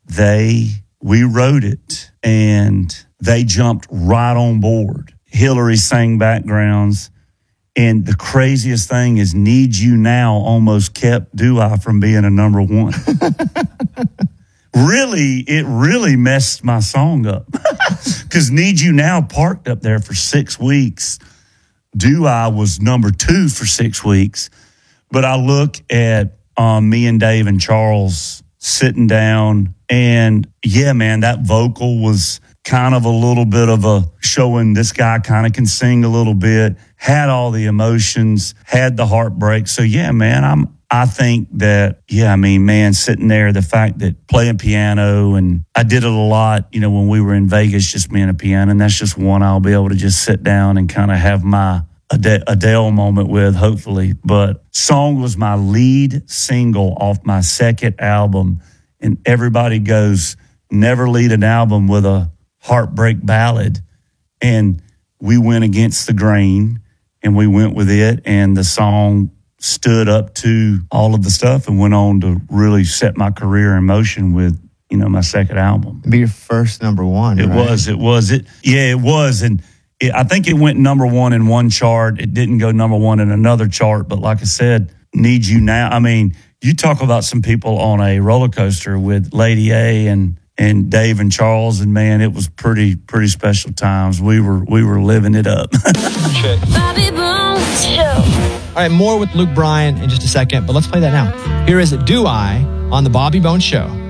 we wrote it and they jumped right on board. Hillary sang backgrounds. And the craziest thing is Need You Now almost kept Do I from being a number one. It really messed my song up. Because Need You Now parked up there for 6 weeks. Do I was number 2 for 6 weeks. But I look at me and Dave and Charles sitting down, and yeah, man, that vocal was kind of a little bit of a showing this guy kind of can sing a little bit, had all the emotions, had the heartbreak. So yeah, man, I think that, yeah, I mean, man, sitting there, the fact that playing piano, and I did it a lot, you know, when we were in Vegas, just me and a piano, and that's just one I'll be able to just sit down and kind of have my Adele moment with, hopefully. But Song was my lead single off my second album, and everybody goes, never lead an album with a heartbreak ballad. And we went against the grain, and we went with it, and the song stood up to all of the stuff and went on to really set my career in motion with, you know, my second album. Be your first number one. It was. And I think it went number one in one chart. It didn't go number one in another chart. But like I said, Need You Now. I mean, you talk about some people on a roller coaster with Lady A and Dave and Charles, and man, it was pretty special times. We were living it up. Bobby Bones Show. All right, more with Luke Bryan in just a second, but let's play that now. Here is Do I on the Bobby Bones Show.